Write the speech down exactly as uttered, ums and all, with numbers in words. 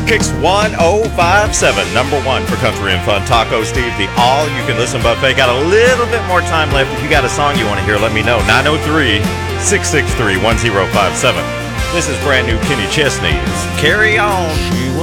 Kicks one oh five point seven, number one for Country and Fun. Taco Steve, the all-you-can-listen buffet. Got a little bit more time left. If you got a song you want to hear, let me know. nine oh three, six six three, one oh five seven. This is brand new Kenny Chesney. Carry on. She